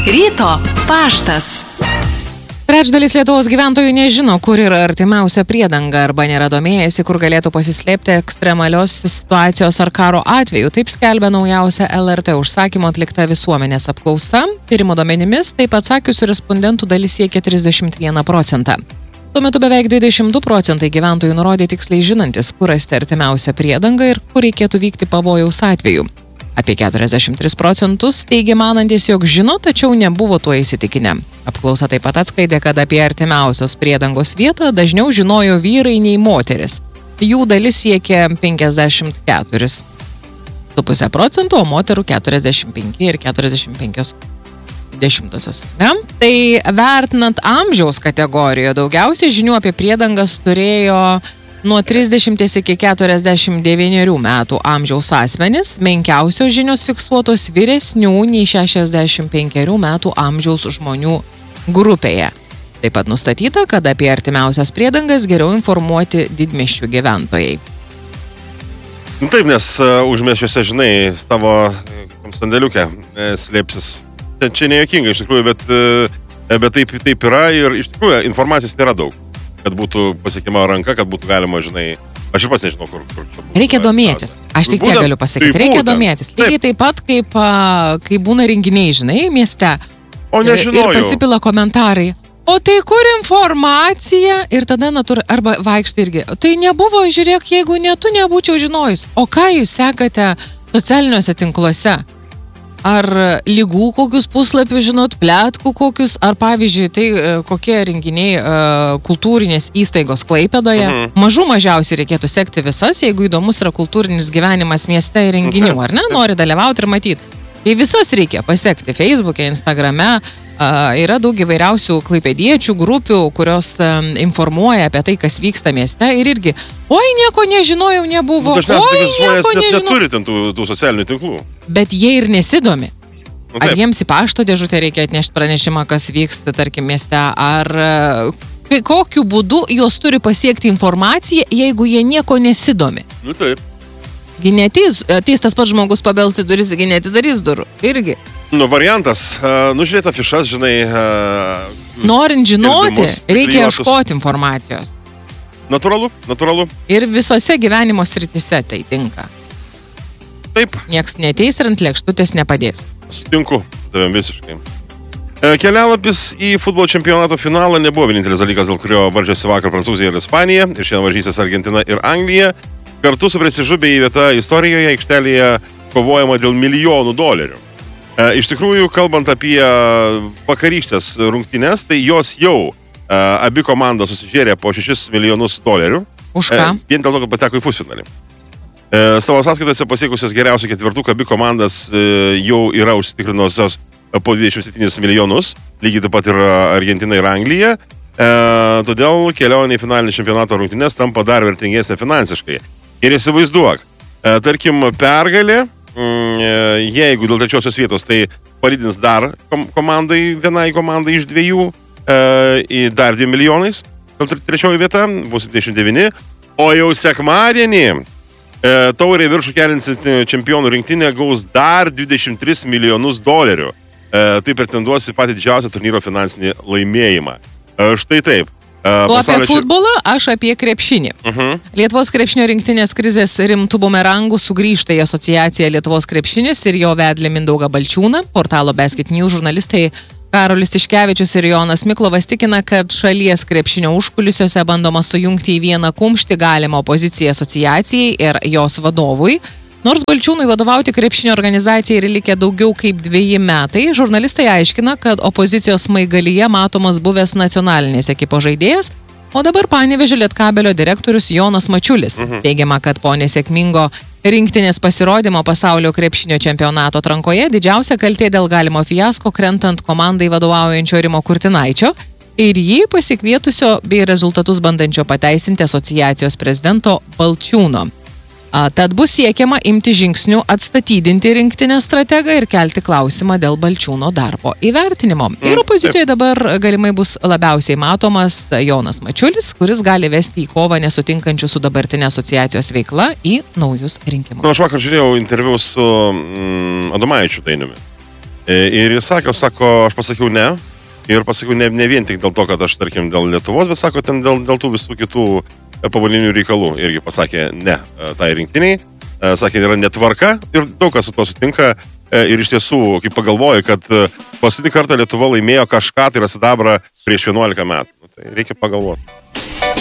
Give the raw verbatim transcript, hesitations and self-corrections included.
Ryto paštas. Trečdalis Lietuvos gyventojų nežino, kur yra artimiausia priedanga arba nėra domėjęsi, kur galėtų pasislėpti ekstremalios situacijos ar karo atveju. Taip skelbia naujausia L R T užsakymo atlikta visuomenės apklausa. Tyrimo duomenimis taip atsakiusių respondentų dalis siekia trisdešimt vieną procentą. Tuo metu beveik dvidešimt du procentai gyventojų nurodė tiksliai žinantis, kur rasti artimiausią priedangą ir kur reikėtų vykti pavojaus atveju. Apie keturiasdešimt tris procentus teigia manantis, jog žino, tačiau nebuvo tuo įsitikinę. Apklausa taip pat atskleidė, kad apie artimiausios priedangos vietą dažniau žinojo vyrai nei moteris. Jų dalis siekia penkiasdešimt keturis su puse procentų, o moterų keturiasdešimt penki ir keturiasdešimt penkios dešimtosios. Ne? Tai vertinant amžiaus kategorijoje, daugiausiai žinių apie priedangas turėjo nuo trisdešimties iki keturiasdešimt devynerių metų amžiaus asmenys, menkiausios žinios fiksuotos vyresnių nei šešiasdešimt penkerių metų amžiaus žmonių grupėje. Taip pat nustatyta, kad apie artimiausias priedangas geriau informuoti didmiesčių gyventojai. Taip, nes uh, užmiesčiuose, žinai, savo sandėliukę uh, slėpsis. Čia, čia nejuokinga iš tikrųjų, bet, uh, bet taip, taip yra ir iš tikrųjų informacijos nėra daug. Kad būtų pasiekima ranka, kad būtų galima, žinai, aš ir pas nežinau, kur. kur reikia domėtis. Aš tik tiek galiu pasakyti. Reikia domėtis. Lygiai taip pat, kaip, kai būna renginiai, žinai, mieste. O nežinojau. Ir pasipila komentarai. O tai kur informacija? Ir tada natūra, arba vaikštai irgi. Tai nebuvo, žiūrėk, jeigu ne tu nebūčiau žinojus. O ką jūs sekate socialiniuose tinkluose? Ar lygų kokius puslapius žinot, pletkų kokius, ar pavyzdžiui, tai kokie renginiai kultūrinės įstaigos Klaipėdoje. Mhm. Mažų mažiausiai reikėtų sekti visas, jeigu įdomus yra kultūrinis gyvenimas mieste ir renginių, ar ne? Nori dalyvauti ir matyti. Tai visas reikia pasiekti Facebook'e, Instagrame. Yra daug įvairiausių klaipėdiečių grupių, kurios informuoja apie tai, kas vyksta mieste ir irgi, oi, nieko nežinojau, nebuvo, nu, oi, nieko net nežinojau. Neturi ten tų, tų socialinių tinklų. Bet jie ir nesidomi. Nu, ar jiems į pašto dėžutę reikia atnešti pranešimą, kas vyksta, tarkim, mieste, ar kokiu būdu jos turi pasiekti informaciją, jeigu jie nieko nesidomi. Nu taip. Gi neteis, ateis tas pats žmogus pabels į duris, gi netidarys durų. Irgi. Nu, variantas. Uh, nu, žiūrėt afišas, žinai. Uh, Norint žinoti, reikia ieškoti informacijos. Natūralu, natūralu. Ir visose gyvenimo srityse tai tinka. Taip. Nieks neteis ir ant lėkštutės nepadės. Sutinku, tavim visiškai. Kelialapis į futbolo čempionato finalą nebuvo vienintelis dalykas, dėl kurio varžėsi vakar Prancūzija ir Ispanija. Ir šiandien varžysis Argentina ir Anglija. Kartu su prestižu bei vieta istorijoje aikštelėje kovojama dėl milijonų dolerių. E, iš tikrųjų, kalbant apie vakarykštės rungtynes, tai jos jau e, abi komandos susižėrė po šešis milijonus dolerių. Už ką? E, vien dėl to, kad pateko į pusfinalį. E, savo sąskaitose pasiekusios geriausių ketvirtuką abi komandas e, jau yra užsitikrinusios po dvidešimt septynis milijonus, lygiai taip pat ir Argentina ir Anglija. E, todėl kelionė į finalinį čempionato rungtynes tampa dar vertingesnė finansiškai. Ir įsivaizduok, e, tarkim, pergalė, mm, jeigu dėl trečiosios vietos, tai padidins dar kom- komandai, vienai komandai iš dviejų, e, į dar dviem milijonais, dėl trečioji vieta, bus dvidešimt devyni, o jau sekmadienį e, taurė viršų kelinti čempionų rinktinė gaus dar dvidešimt tris milijonus dolerių. E, tai pretenduos į patį didžiausią turnyro finansinį laimėjimą. E, štai taip. O apie futbolą, aš apie krepšinį. Uh-huh. Lietuvos krepšinio rinktinės krizės rimtų bumerangų sugrįžta į asociaciją Lietuvos krepšinis ir jo vedlį Mindaugą Balčiūną. Portalo Basket News žurnalistai Karolis Tiškevičius ir Jonas Miklovas tikina, kad šalies krepšinio užkulisiuose bandoma sujungti į vieną kumštį galimą opoziciją asociacijai ir jos vadovui. Nors Balčiūnui vadovauti krepšinio organizacijai ir likę daugiau kaip dveji metai, žurnalistai aiškina, kad opozicijos smaigalyje matomas buvęs nacionalinės ekipos žaidėjas, o dabar Panevėžio Lietkabelio direktorius Jonas Mačiulis. Mhm. Teigiama, kad po nesėkmingo rinktinės pasirodymo pasaulio krepšinio čempionato atrankoje didžiausia kaltė dėl galimo fiasko krentant komandai vadovaujančio Rimo Kurtinaičio ir jį pasikvietusio bei rezultatus bandančio pateisinti asociacijos prezidento Balčiūno. Tad bus siekiama imti žingsnių atstatydinti rinktinės strategą ir kelti klausimą dėl Balčiūno darbo įvertinimo. Mm, ir opozicijoje dabar galimai bus labiausiai matomas Jonas Mačiulis, kuris gali vesti į kovą nesutinkančių su dabartinė asociacijos veikla į naujus rinkimus. Na, aš vakar žiūrėjau interviu su mm, Adomaičiu Dainiumi. Ir jis sakė, sako, aš pasakiau ne. Ir pasakiau ne, ne vien tik dėl to, kad aš, tarkim, dėl Lietuvos, bet sako, ten dėl, dėl tų visų kitų pavalinių reikalų. Irgi pasakė ne tai rinktiniai. Sakė, yra netvarka ir daug kas su to sutinka. Ir iš tiesų, kai pagalvoju, kad paskutinį kartą Lietuva laimėjo kažką, tai yra sidabrą prieš vienuolika metų. Tai reikia pagalvoti.